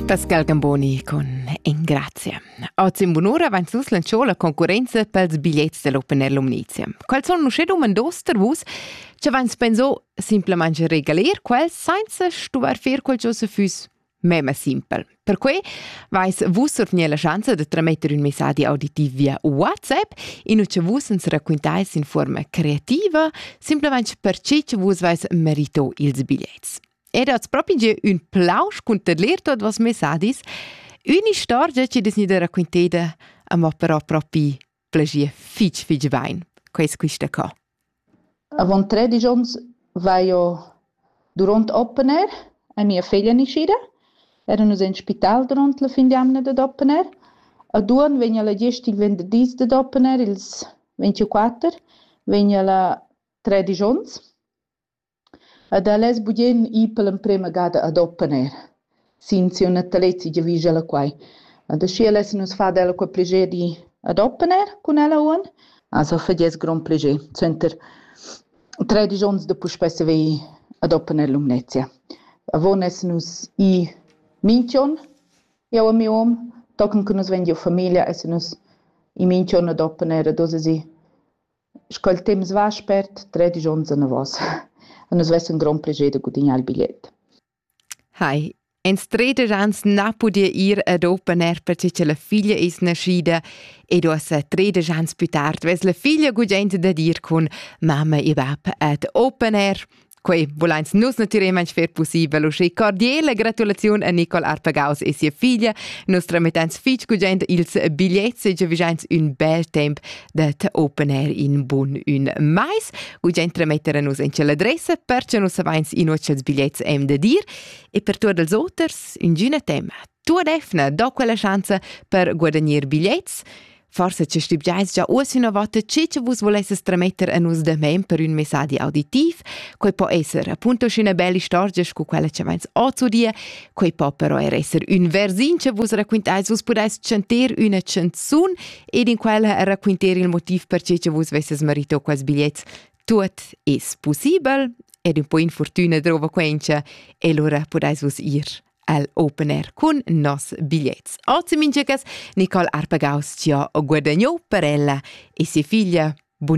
Pascal Gamboni con Ingrazia. Oggi in buon'ora avanti sus lanciò la concorrenza pels biglietti dell'Open Air Lumnizia. Qual sono non c'è domandos per vos, ci avanti pensò semplicemente regalir quel senza stuvar fer quel giusto fus mema simple. Per cui vais vos sortnia la chance di tramettere un messaggio auditivo via WhatsApp in cui vos ens raccontais in forma creativa, semplicemente perché vos vais merito ils biglietti. Ed è proprio un plausch con tutto was messaggis, una storia che des nida raccontata, ma però proprio piacere fitch vein. Questa qua. Avon 13 anni vai io durante Open Air a mia figlia nascita. Erano in spital durante la fin di anno di Open Air. A due venne la 10 venerdì di Open Air, il 24, venne la 13 anni. Ad ales budien I per la prima gada ad Open Air. Sinzi una talezzi di vigila quai. Ad asci ales nos fa della quel piacere ad Open Air con ella on. Also fa des gran piacere. Center 13 anni dopo spesso vei ad Open Air Lumnezia. Avon es nos I minchion, io a mio tocken che nos vendi famiglia es nos I minchion ad Open Air dose si. Scol temps va spert 13 anni na vos. E nos vesse un gran piacere di guadagnare il biglietto. Hai, in 13 anni non podia ir ad Open Air perché la figlia è nascita e dopo 13 anni più tardi ves la figlia guadagna da dir con mamma e papà ad Open Air. Quei volens nus naturalmente fer possibile. Usci cordiale gratulazione a Nicole Arpagaus e sia figlia. Nus tramettens fitch gugent ils bigliets e gugent un bel temp dat Open Air in bun un mais. Gugent tramettere nus in l'adressa perché nus avains in els bigliets em da dir. E per tuot els otters, un gina tema. Tu defna, do quella chance per guadagnare bigliets. Forse ci stupgiais già una volta che vos volesse tramettere a nus da mem per un messaggio auditiv, quei può essere appunto una bella storia con quella che avens oggi dia, quei può però essere un versin che vos raccontais, vos podais cantare una canzone ed in quella raccontare il motivo perché vos vesses marito quels biglietti. Tut es possibile, ed un po' in fortuna trova quencha, e allora podais vos ir al Open Air con nos biglietti. Oggi mincegas Nicole Arpagaus ci ha guadagnato per ella e sua figlia